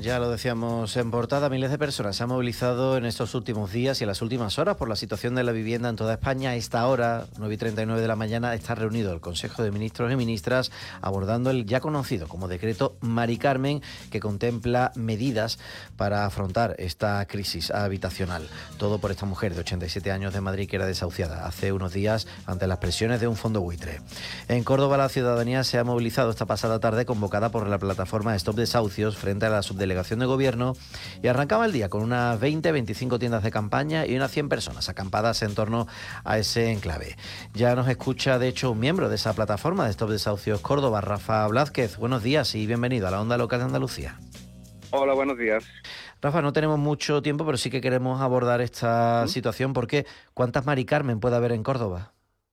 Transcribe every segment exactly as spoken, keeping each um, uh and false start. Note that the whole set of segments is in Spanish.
Ya lo decíamos en portada, miles de personas se han movilizado en estos últimos días y en las últimas horas por la situación de la vivienda en toda España. A esta hora, nueve y treinta y nueve de la mañana, está reunido el Consejo de Ministros y Ministras abordando el ya conocido como decreto Mari Carmen, que contempla medidas para afrontar esta crisis habitacional. Todo por esta mujer de ochenta y siete años de Madrid que era desahuciada hace unos días ante las presiones de un fondo buitre. En Córdoba, la ciudadanía se ha movilizado esta pasada tarde convocada por la plataforma Stop Desahucios frente a la subdelegación Delegación de Gobierno, y arrancaba el día con unas veinte, veinticinco tiendas de campaña y unas cien personas acampadas en torno a ese enclave. Ya nos escucha, de hecho, un miembro de esa plataforma de Stop Desahucios Córdoba, Rafa Blázquez. Buenos días y bienvenido a la Onda Local de Andalucía. Hola, buenos días. Rafa, no tenemos mucho tiempo, pero sí que queremos abordar esta ¿Mm? situación porque ¿cuántas Mari Carmen puede haber en Córdoba?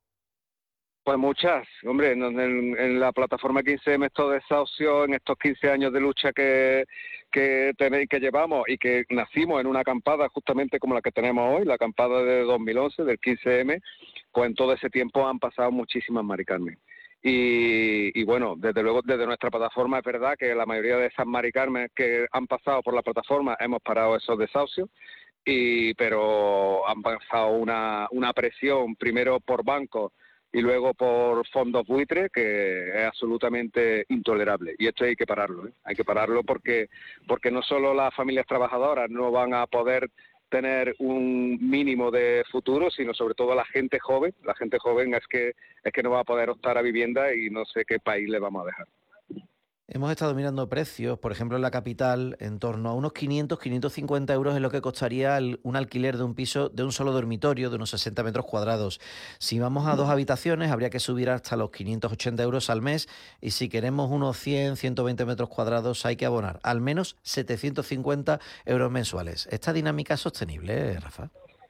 Pues muchas, hombre, en, en, en la plataforma quince eme Stop Desahucios, en estos quince años de lucha que, que, tenéis, que llevamos y que nacimos en una acampada justamente como la que tenemos hoy, la acampada de dos mil once, del quince eme, pues en todo ese tiempo han pasado muchísimas Mari Carmen. Y, y bueno, desde luego desde nuestra plataforma es verdad que la mayoría de esas Mari Carmen que han pasado por la plataforma hemos parado esos desahucios, y, pero han pasado una, una presión primero por bancos y luego por fondos buitres que es absolutamente intolerable, y esto hay que pararlo, ¿eh? Hay que pararlo porque porque no solo las familias trabajadoras no van a poder tener un mínimo de futuro, sino sobre todo la gente joven, la gente joven es que es que no va a poder optar a vivienda y no sé qué país le vamos a dejar. Hemos estado mirando precios, por ejemplo en la capital, en torno a unos quinientos, quinientos cincuenta euros es lo que costaría el, un alquiler de un piso de un solo dormitorio de unos sesenta metros cuadrados. Si vamos a dos habitaciones habría que subir hasta los quinientos ochenta euros al mes, y si queremos unos cien, ciento veinte metros cuadrados hay que abonar al menos setecientos cincuenta euros mensuales. ¿Esta dinámica es sostenible, Rafa?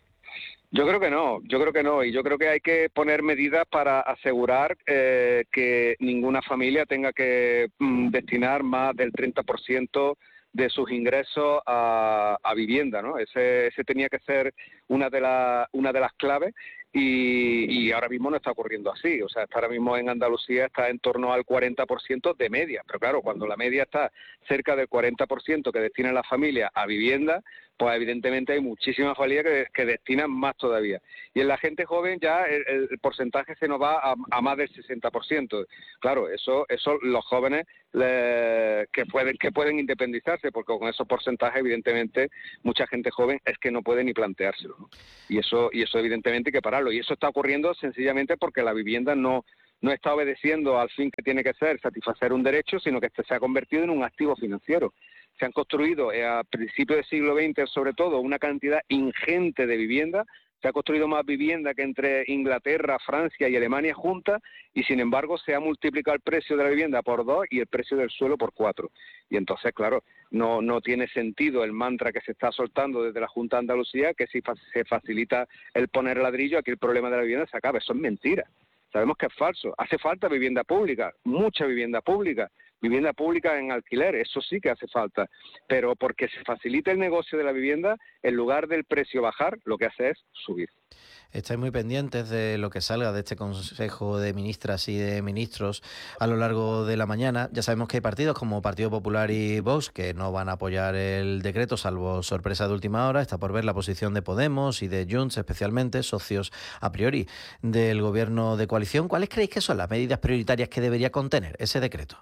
Yo creo que no, yo creo que no, y yo creo que hay que poner medidas para asegurar eh, que ninguna familia tenga que mm, destinar más del treinta por ciento de sus ingresos a, a vivienda, ¿no? Ese, ese tenía que ser una de, la, una de las claves, y, y ahora mismo no está ocurriendo así. O sea, está ahora mismo en Andalucía está en torno al cuarenta por ciento de media, pero claro, cuando la media está cerca del cuarenta por ciento que destina la familia a vivienda, pues evidentemente hay muchísimas familias que, que destinan más todavía. Y en la gente joven ya el, el porcentaje se nos va a, a más del sesenta por ciento. Claro, eso, eso los jóvenes le, que pueden que pueden independizarse, porque con esos porcentajes evidentemente mucha gente joven es que no puede ni planteárselo, ¿no? Y eso, y eso evidentemente hay que pararlo. Y eso está ocurriendo sencillamente porque la vivienda no no está obedeciendo al fin que tiene que ser, satisfacer un derecho, sino que se ha convertido en un activo financiero. Se han construido eh, a principios del siglo veinte, sobre todo, una cantidad ingente de vivienda. Se ha construido más vivienda que entre Inglaterra, Francia y Alemania juntas, y sin embargo se ha multiplicado el precio de la vivienda por dos y el precio del suelo por cuatro. Y entonces, claro, no, no tiene sentido el mantra que se está soltando desde la Junta de Andalucía, que si fa- se facilita el poner ladrillo, aquí el problema de la vivienda se acaba. Eso es mentira. Sabemos que es falso. Hace falta vivienda pública, mucha vivienda pública. Vivienda pública en alquiler, eso sí que hace falta, pero porque se facilita el negocio de la vivienda, en lugar del precio bajar, lo que hace es subir. Estáis muy pendientes de lo que salga de este Consejo de Ministras y de Ministros a lo largo de la mañana. Ya sabemos que hay partidos como Partido Popular y Vox que no van a apoyar el decreto, salvo sorpresa de última hora. Está por ver la posición de Podemos y de Junts, especialmente, socios a priori del gobierno de coalición. ¿Cuáles creéis que son las medidas prioritarias que debería contener ese decreto?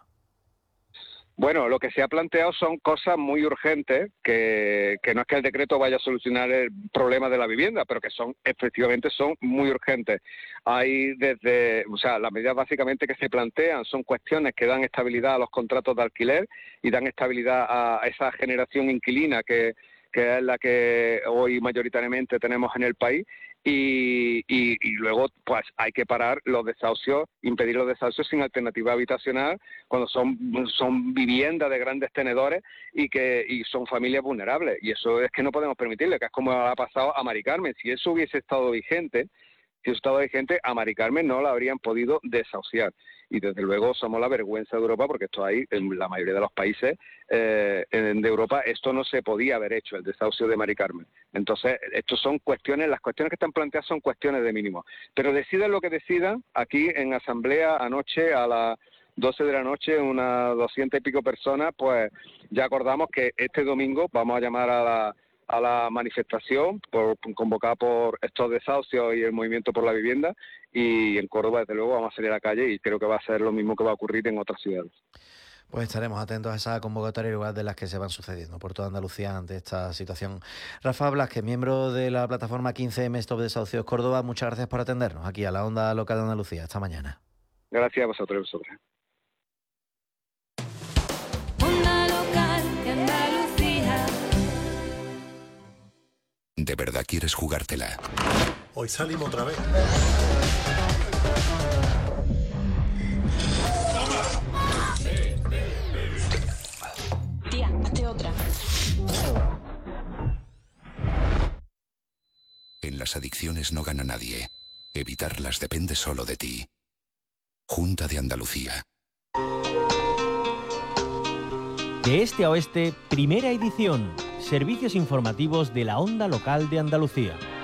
Bueno, lo que se ha planteado son cosas muy urgentes, que, que no es que el decreto vaya a solucionar el problema de la vivienda, pero que son, efectivamente, son muy urgentes. Hay desde, o sea, las medidas básicamente que se plantean son cuestiones que dan estabilidad a los contratos de alquiler y dan estabilidad a esa generación inquilina que, que es la que hoy mayoritariamente tenemos en el país. Y, y, y luego pues hay que parar los desahucios, impedir los desahucios sin alternativa habitacional cuando son, son viviendas de grandes tenedores y que y son familias vulnerables, y eso es que no podemos permitirle, que es como ha pasado a Mari Carmen. Si eso hubiese estado vigente, si eso estaba vigente, a Mari Carmen no la habrían podido desahuciar. Y desde luego somos la vergüenza de Europa, porque esto hay en la mayoría de los países eh, de Europa, esto no se podía haber hecho, el desahucio de Mari Carmen. Entonces, estos son cuestiones, las cuestiones que están planteadas son cuestiones de mínimo. Pero decidan lo que decidan, aquí en Asamblea anoche a la doce de la noche, unas doscientas y pico personas, pues ya acordamos que este domingo vamos a llamar a la, a la manifestación por, convocada por estos desahucios y el Movimiento por la Vivienda, y en Córdoba desde luego vamos a salir a la calle y creo que va a ser lo mismo que va a ocurrir en otras ciudades. Pues estaremos atentos a esa convocatoria igual de las que se van sucediendo por toda Andalucía ante esta situación. Rafa Blasquez, miembro de la plataforma quince eme Stop Desahucios Córdoba, muchas gracias por atendernos aquí a la Onda Local de Andalucía. Hasta mañana. Gracias a vosotros y vosotras. Onda Local de Andalucía. ¿De verdad quieres jugártela? Hoy salimos otra vez. Tía, hazte otra. En las adicciones no gana nadie. Evitarlas depende solo de ti. Junta de Andalucía. De este a oeste, primera edición. Servicios informativos de la Onda Local de Andalucía.